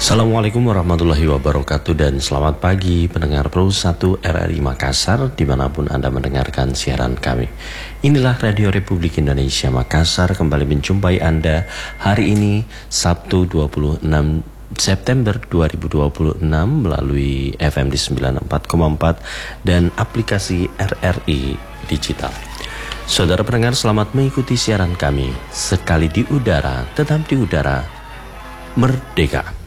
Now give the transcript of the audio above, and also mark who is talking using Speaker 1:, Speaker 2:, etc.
Speaker 1: Assalamualaikum warahmatullahi wabarakatuh dan selamat pagi pendengar Pro 1 RRI Makassar dimanapun Anda mendengarkan siaran kami. Inilah Radio Republik Indonesia Makassar kembali menjumpai Anda hari ini Sabtu 26 September 2026 melalui FM di 94,4 dan aplikasi RRI Digital. Saudara pendengar, selamat mengikuti siaran kami. Sekali di udara, tetap di udara, merdeka.